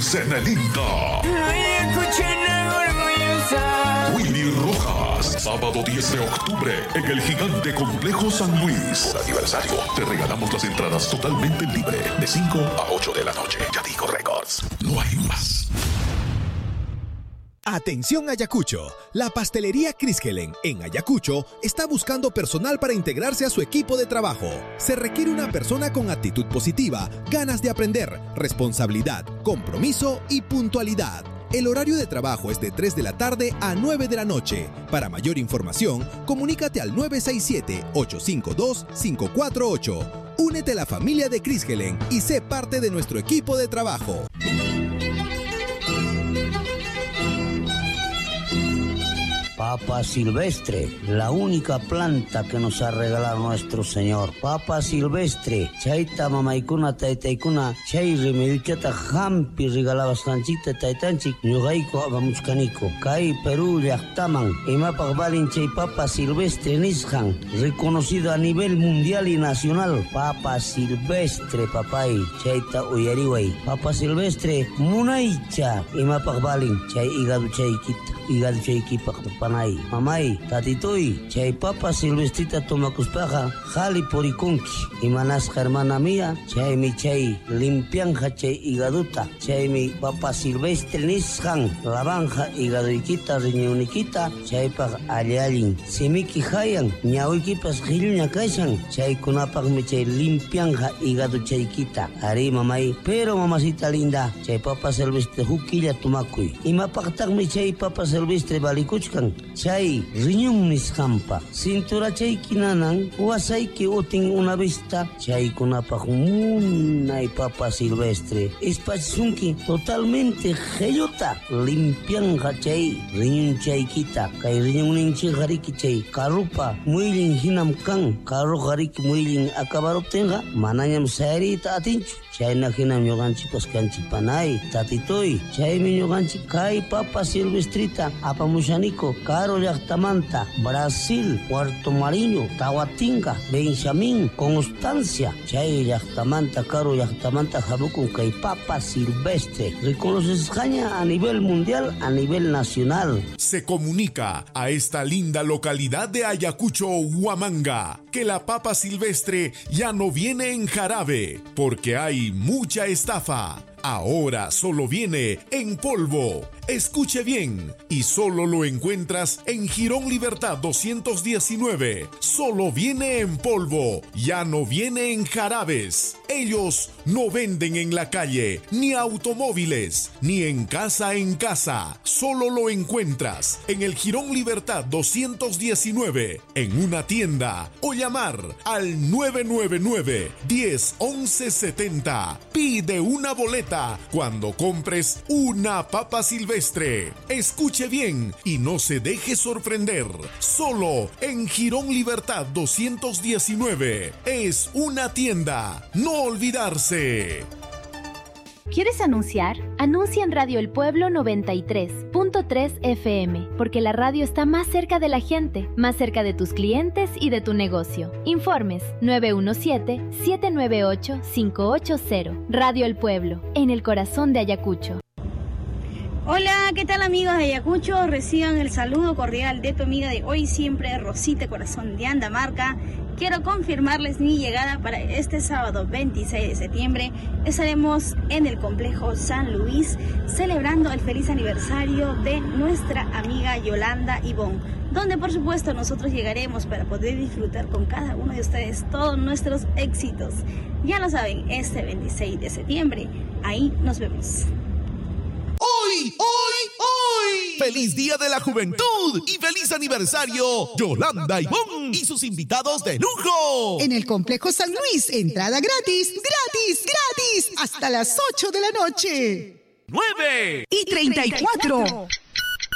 Luis en el Inca. Willy Rojas, sábado 10 de octubre en el gigante Complejo San Luis. Por aniversario, te regalamos las entradas totalmente libre de 5 a 8 de la noche. Yadico Records, no hay más. Atención Ayacucho, la pastelería Criskelen en Ayacucho está buscando personal para integrarse a su equipo de trabajo. Se requiere una persona con actitud positiva, ganas de aprender, responsabilidad, compromiso y puntualidad. El horario de trabajo es de 3 de la tarde a 9 de la noche. Para mayor información, comunícate al 967-852-548. Únete a la familia de Criskelen y sé parte de nuestro equipo de trabajo. Papa silvestre, la única planta que nos ha regalado nuestro Señor. Papa silvestre, chaita mamaikuna taitaikuna, chay remedichata hampi regalabas kanchita taitanchik, ñugaiko abamuchkaniko. Kai Perú llaqtaman, imapak valin chay papa silvestre nishan, reconocido a nivel mundial y nacional. Papa silvestre, papay, chaita uyariway. Papa silvestre, munaicha, imapak valin, chay igadu chaykita. Igadu chaykipak panay. Mamay, tatitoy, chay papa silvestrita tomakuspaja, jali porikunki. Imanasqa hermana mía, chaymi chay limpianja chay igaduta. Chaymi papa silvestre nisqan, lavanja igaduykita, riñonikita, chaypaq allallin. Simiki hayan, ñawiykipas qhilluña kashan, chaykunapaqmi chay limpianja igadu chaykita. Ari mamay, pero mamacita linda, chay papa silvestre hukilla tomakuy. Imapaqtaqmi chay papa silvestre balikuchkan, chay riñón nisqampa, cintura chaykinanan, wasayki utin una vista, chaykunapaq munay papa silvestre. Espachisunki totalmente gellota, limpianja chay riñón chaykita, kay riñón ninchi hariki chay karupa, muylin hinam kan, karu hariki muylin akabaruptenga, manañam sayarita atinchu. Chayna hinam ñuqanchipas kanchik panay, tatitoy, chaymi ñuqanchik kay papa silvestrita apamushaniko Caro llaqtamanta, Brasil, Puerto Mariño, Tahuatinga, Benjamín, Constancia, chay llaqtamanta, Caro llaqtamanta habukun kay papa silvestre, reconocesqaña a nivel mundial, a nivel nacional. Se comunica a esta linda localidad de Ayacucho, Huamanga, que la papa silvestre ya no viene en jarabe, porque hay mucha estafa. Ahora solo viene en polvo. Escuche bien, y solo lo encuentras en Jirón Libertad 219. Solo viene en polvo, ya no viene en jarabes. Ellos no venden en la calle, ni automóviles, ni en casa. Solo lo encuentras en el Jirón Libertad 219, en una tienda, o llamar al 999-10-1170. Pide una boleta cuando compres una papa silvestre. Escuche bien y no se deje sorprender. Solo en Jirón Libertad 219. Es una tienda. No olvidarse. ¿Quieres anunciar? Anuncia en Radio El Pueblo 93.3 FM, porque la radio está más cerca de la gente, más cerca de tus clientes y de tu negocio. Informes 917-798-580. Radio El Pueblo, en el corazón de Ayacucho. Hola, ¿qué tal amigos de Ayacucho? Reciban el saludo cordial de tu amiga de hoy siempre, Rosita Corazón de Andamarca. Quiero confirmarles mi llegada para este sábado 26 de septiembre. Estaremos en el complejo San Luis celebrando el feliz aniversario de nuestra amiga Yolanda Ivonne, donde por supuesto nosotros llegaremos para poder disfrutar con cada uno de ustedes todos nuestros éxitos. Ya lo saben, este 26 de septiembre, ahí nos vemos. ¡Hoy! ¡Feliz Día de la Juventud! ¡Y feliz aniversario! Yolanda Ivonne y sus invitados de lujo. En el Complejo San Luis, entrada gratis, gratis, gratis, hasta las 8 de la noche. 9:34.